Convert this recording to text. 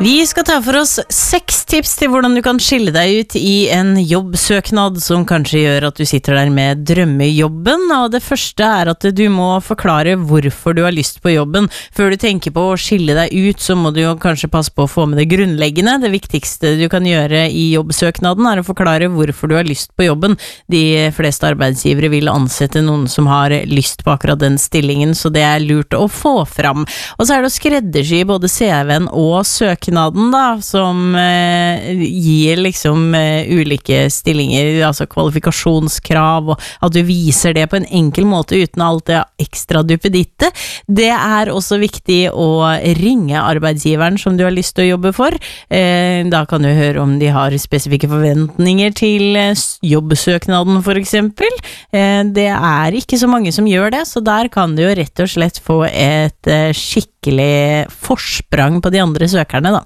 Vi skal ta for oss 6 tips til hvordan du kan skille deg ut i en jobbsøknad som kanskje gjør at du sitter der med drømmejobben. Og det første er at du må forklare hvorfor du har lyst på jobben. Før du tenker på å skille deg ut, så må du jo kanskje passe på å få med det grunnleggende. Det viktigste du kan gjøre i jobbsøknaden er å forklare hvorfor du har lyst på jobben. De fleste arbeidsgivere vil ansette noen som har lyst på akkurat den stillingen, så det er lurt å få fram. Og så er det å skreddersy både CV-en og søknaden da, som gir liksom ulike stillinger, altså kvalifikasjonskrav, og at du viser det på en enkel måte uten alt det ekstra duppeditte. Det er også viktig å ringe arbeidsgiveren som du har lyst til å jobbe for. Da kan du høre om de har spesifikke forventninger til jobbsøknaden for eksempel. Det er ikke så mange som gjør det, så der kan du jo rett og slett få et skikkelig forsprang på de andre søkerne da.